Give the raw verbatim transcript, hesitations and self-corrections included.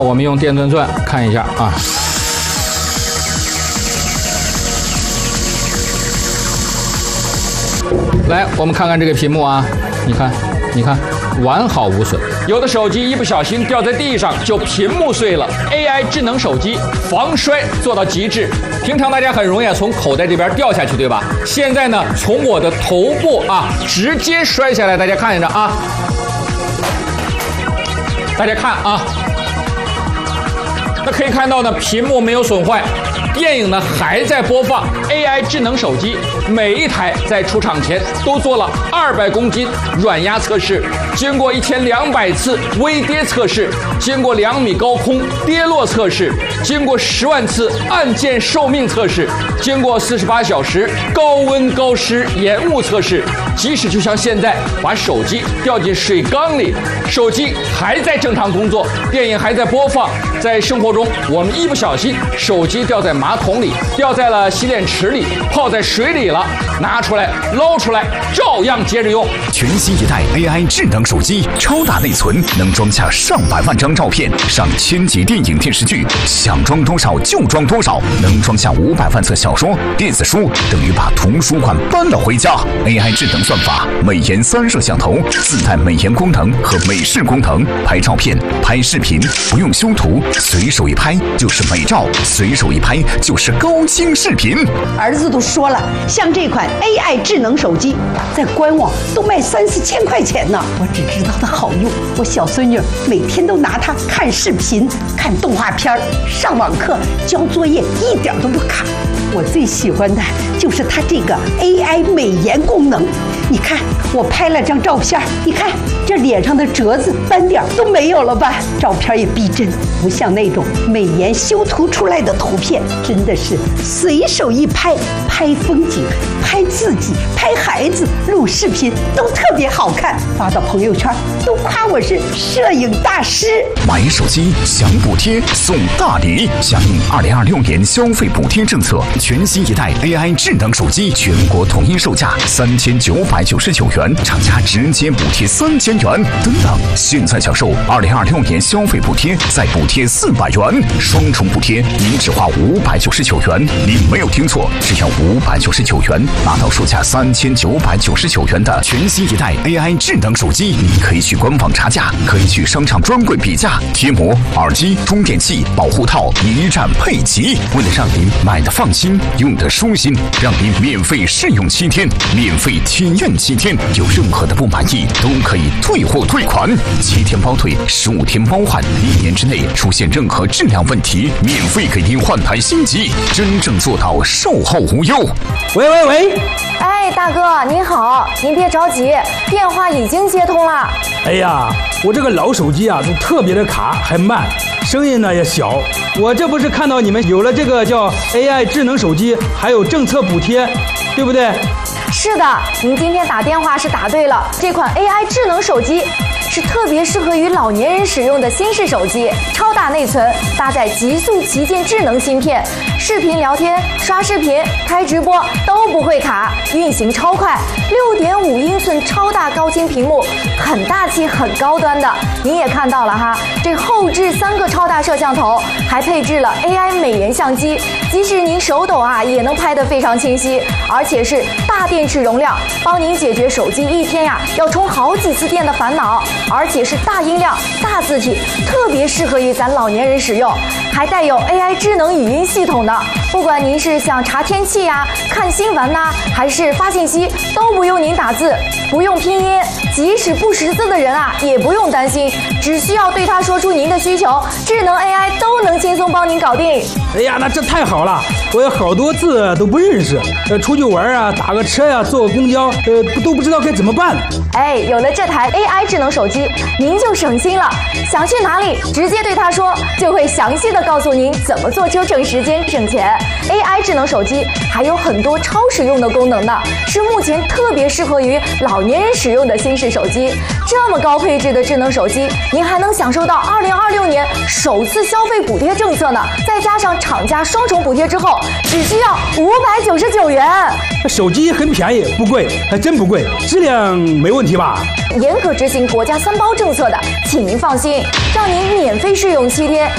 我们用电钻钻看一下啊。来，我们看看这个屏幕啊，你看，你看，完好无损。有的手机一不小心掉在地上就屏幕碎了 ，A I 智能手机防摔做到极致。平常大家很容易从口袋这边掉下去，对吧？现在呢，从我的头部啊直接摔下来，大家看着啊，大家看啊，那可以看到呢，屏幕没有损坏。电影呢还在播放 ，A I 智能手机每一台在出厂前都做了二百公斤软压测试，经过一千两百次微跌测试，经过两米高空跌落测试，经过十万次按键寿命测试，经过四十八小时高温高湿延误测试，即使就像现在把手机掉进水缸里，手机还在正常工作，电影还在播放。在生活中，我们一不小心手机掉在马桶里，掉在了洗脸池里，泡在水里了，拿出来捞出来，照样接着用。 全新一代 A I 智能手机，超大内存，能装下上百万张照片，上千集电影电视剧，想装多少就装多少，能装下五百万册小说、电子书，等于把图书馆搬了回家。A I 智能算法，美颜三摄像头，自带美颜功能和美视功能，拍照片、拍视频不用修图，随手一拍就是美照，随手一拍就是高清视频。 儿子都说了，像这款 A I 智能手机，在官网都卖三四千块钱呢。我只知道它好用，我小孙女每天都拿它看视频、看动画片、上网课、交作业，一点都不卡。我最喜欢的就是它这个 A I 美颜功能。你看，我拍了张照片，你看这脸上的褶子、斑点都没有了吧？照片也逼真，不像那种美颜修图出来的图片，真的是随手一拍，拍风景、拍自己、拍孩子、录视频都特别好看，发到朋友圈都夸我是摄影大师。 买手机享补贴送大礼，响应二零二六年消费补贴政策，全新一代 A I 智能手机全国统一售价三千九百九十九元，厂家直接补贴三千元。等等，现在享受二零二六年消费补贴，再补贴四百元，双重补贴，您只花五百九十九元。您没有听错，只要五百九十九元，拿到售价三千九百九十九元的全新一代 A I 智能手机。你可以去官网查价，可以去商场专柜比价，贴膜、耳机、充电器、保护套一站配齐。为了让您买的放心，用的舒心，让您免费试用七天，免费体验七天，有任何的不满意都可以退货退款，七天包退，十五天包换，一年之内出现任何质量问题，免费给您换台新机，真正做到售后无忧。 喂喂喂， 哎，大哥您好，您别着急，电话已经接通了。 哎呀，我这个老手机啊，就特别的卡，还慢，声音呢也小。我这不是看到你们有了这个叫 A I 智能手机，还有政策补贴，对不对？ 是的，您今天打电话是答对了。这款 A I 智能手机是特别适合于老年人使用的新式手机，超大内存，搭载极速旗舰智能芯片，视频聊天、刷视频、开直播都不会卡，运行超快，六点五英寸超大高清屏幕，很大气、很高端的。您也看到了哈，这后置三个超大摄像头，还配置了 A I 美颜相机，即使您手抖啊，也能拍得非常清晰，而且是大电池容量，帮您解决手机一天呀要充好几次电的烦恼。而且是大音量、大字体，特别适合于咱老年人使用，还带有 A I 智能语音系统的。不管您是想查天气呀、看新闻呐、还是发信息，都不用您打字，不用拼音，即使不识字的人啊，也不用担心，只需要对他说出您的需求，智能 A I 都能轻松帮您搞定。 哎呀，那这太好了，我有好多字都不认识，呃，出去玩啊，打个车呀、啊，坐个公交，呃，都不知道该怎么办。 哎，有了这台 A I 智能手机，您就省心了。想去哪里，直接对他说，就会详细的告诉您怎么坐车省时间省钱。A I 智能手机还有很多超实用的功能呢，是目前特别适合于老年人使用的新式手机。这么高配置的智能手机，您还能享受到二零二六年首次消费补贴政策呢，再加上厂家双重补贴之后，只需要五百九十九元。 手机很便宜，不贵，还真不贵，质量没问题吧？ 严格执行国家三包政策的，请您放心，让您免费试用七天，